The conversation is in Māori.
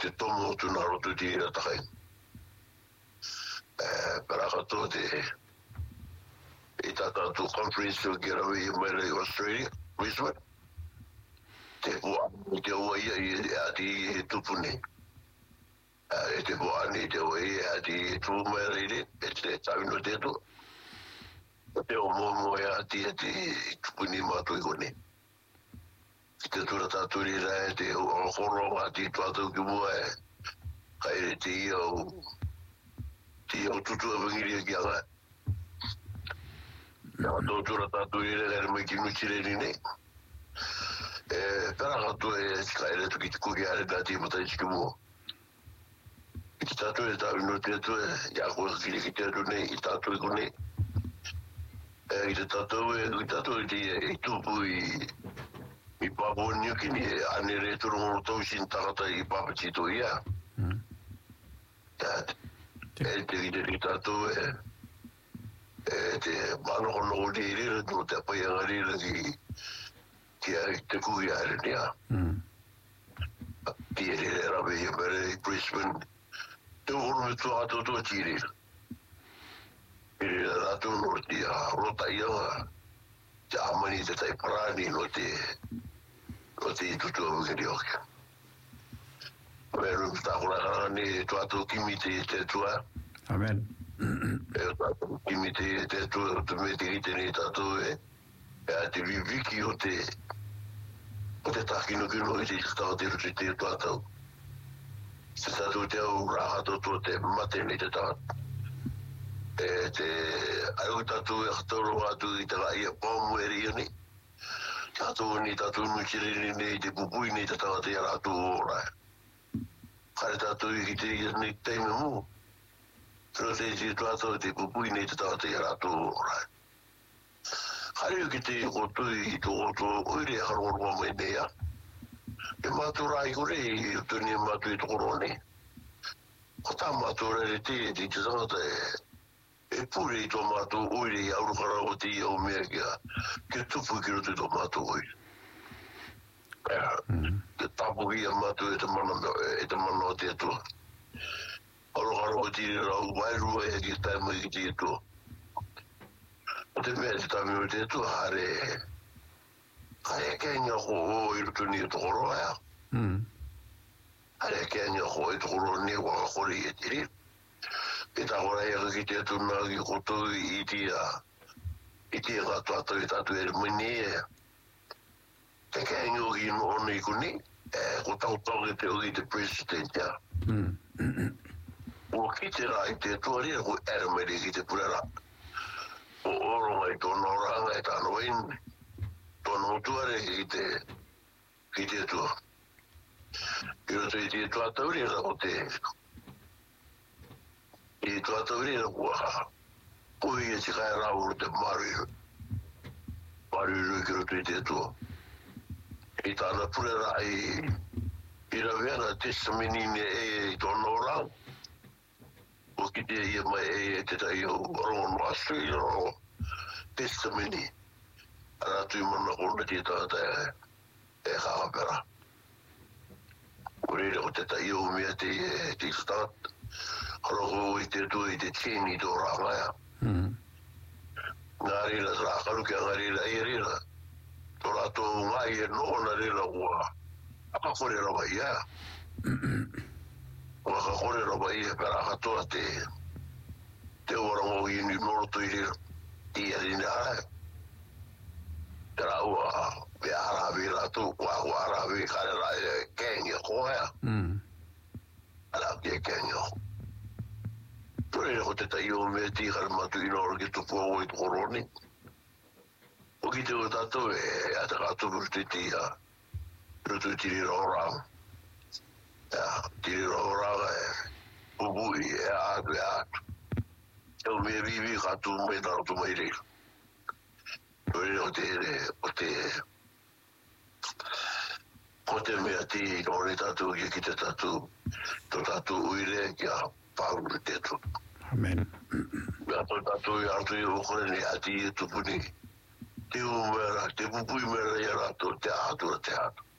te tomo tu na rotu ti ira takai. Para kato te i tata tu conference o gira wi mai Australia, Brisbane. Te bua te ua ia i ati tupuni. Te bua ni te ua ia ati tu mai riri, te tawino te tu. Te o momo ia ati tupuni matu i kone. Te tura taturi rai te o horo ati tuatu ki mua kaire te ia tutu a vangiria ki anga. Tō tura taturi rai mai ki nuchire ni nei. Pera kato kaire tu ki te kuki are gati matai ki mua. Ki tatu tawino te tu ia koe kiri ki te tu nei, i tatu i kone. I te tatu i tupu i Papua New Guinea, ane re turu ngono tau sin takata i Papachito ia. Te ki tatu te manoko noko te irira no te apai angarira ki te kuki are nia. Ki e rawe i mere i Brisbane, te uru me tua ato tua tirira. Irira ratu no te rota ia, te amani te tai parani no te tutu a wikari oki. Meru mtakura karani tuatu kimi te tua. Amen. Tuatu kimi te tua, tu me te ite ni tatu te viviki o te takino kino i te tau te ruti te tuatau. Te tatu te au rahato tua te mate ni te tau. Te au tatu e katoro atu i te lai e pomu e ria ni. Tatu ni tatu nuchiri ni te pupui ni te tawa te aratu ora. Kare tatu i ki te ni teime mu. Pero te tuato te pupui ni te tawa te aratu ora. Kare ki te kotu i to oire harorwa mai nea. E matura i kore i tuni matu i tokorone. Ko tā matura i te tangata e pure i tō mātou oire i aurukara o te iau mea kia tupu ki roto i tō mātou oire. Te tapu ki a mātou e te mana o te atua. Aurukara o te rau wairua e ki taima i te atua. O te mea te tami o te atua, hare kenga ko o i roto ni e tokoroa ea. Hare kenga ko i tokoroa ni e waka kore i e te rin. E tāwara ea ki te atu nā ki koto i te kato atu i tatu e mani e. Te kengi o ki no ona i kuni, ko tau e te oi te president ia. O ki te rā i te tuaria ko eramere ki te purera. O oro mai tōna oranga e tāna wain, tōna motuare ki te atua. I roto i te atua tauri e o te i tuata urira kua pui e tika e rau te mariru ki roto i te atua. I tāna purera i raweana testamini e tōna orau. O ki te ia mai e te tai o rongo asui o testamini. Aratu i mana kona te tāta e kakapera. Urira o te tai o mea te start. Haroko i te tu i te tini tō rāngaia. Ngā rira rākaru kia ngā rira e rira. Tō rātō ngai e nōna rira ua akakore rawa ia. Ua akakore rawa ia pera katoa te orango i ni noroto i rira. I arine ara. Tera ua me arawi rātō, ua arawi kare rai kengi a koea. Ala kia kengi a Pure ko te tai o mea ti kare matu ina ora ki tupu o i tokoroni. O ki te o tatou e ata kāturu te ti rutu tiri rorang. Tiri rorang bubu i atu. E o mea vivi kāturu mai tarotu mai rei. Pure o te mea ti nore tatou ki te tatou. Tō tatou uire ki a pāuru te tu. Amen. Mea tō tatou i atu i okore ni ati i tupuni. Te umera, te pupui mera i arato, te atura te atu.